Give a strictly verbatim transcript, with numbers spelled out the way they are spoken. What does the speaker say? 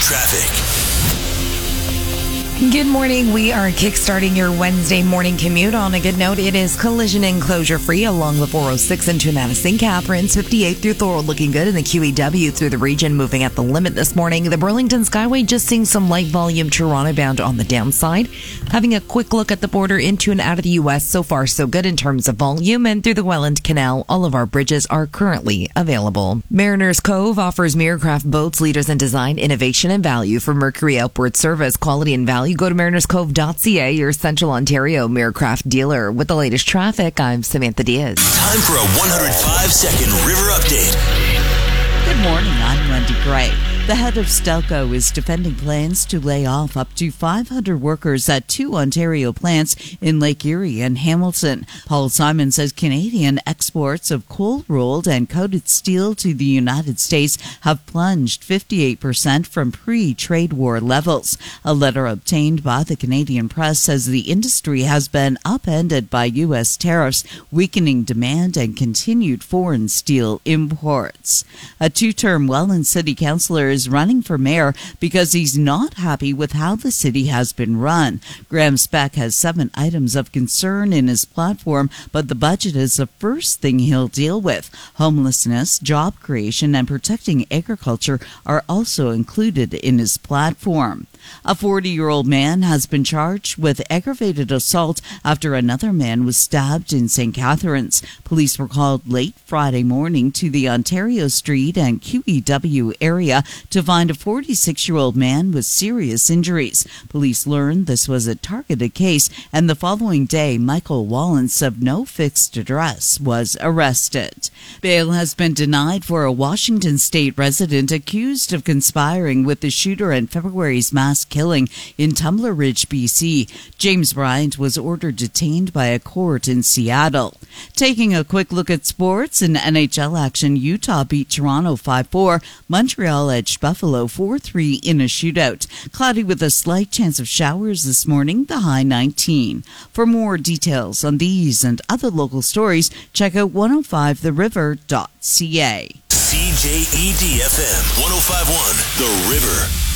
traffic. Good morning. We are kickstarting your Wednesday morning commute. On a good note, it is collision and closure free along the four oh six into Madison Catharines. fifty-eight through Thorold looking good, and the Q E W through the region moving at the limit this morning. The Burlington Skyway just seeing some light volume Toronto bound on the downside. Having a quick look at the border into and out of the U S, so far so good in terms of volume. And through the Welland Canal, all of our bridges are currently available. Mariners Cove offers Miracraft boats, leaders in design, innovation, and value for Mercury Outboard Service, quality and value. Go to mariners cove dot c a, your Central Ontario Miracraft dealer. With the latest traffic, I'm Samantha Diaz. Time for a one hundred five second river update. Good morning, I'm Wendy Gray. The head of Stelco is defending plans to lay off up to five hundred workers at two Ontario plants in Lake Erie and Hamilton. Paul Simon says Canadian exports of cold-rolled and coated steel to the United States have plunged fifty-eight percent from pre-trade war levels. A letter obtained by the Canadian press says the industry has been upended by U S tariffs, weakening demand and continued foreign steel imports. A two-term Welland City Councillor is running for mayor because he's not happy with how the city has been run. Graham Speck has seven items of concern in his platform, but the budget is the first thing he'll deal with. Homelessness, job creation, and protecting agriculture are also included in his platform. A forty-year-old man has been charged with aggravated assault after another man was stabbed in Saint Catharines. Police were called late Friday morning to the Ontario Street and Q E W area to find a forty-six-year-old man with serious injuries. Police learned this was a targeted case, and the following day, Michael Wallens of no fixed address was arrested. Bail has been denied for a Washington state resident accused of conspiring with the shooter in February's mass killing in Tumbler Ridge, B C. James Bryant was ordered detained by a court in Seattle. Taking a quick look at sports, in N H L action, Utah beat Toronto five four. Montreal edged Buffalo four three in a shootout. Cloudy with a slight chance of showers this morning, the high nineteen. For more details on these and other local stories, check out one oh five the river dot c a. C J E D F M one oh five point one The River.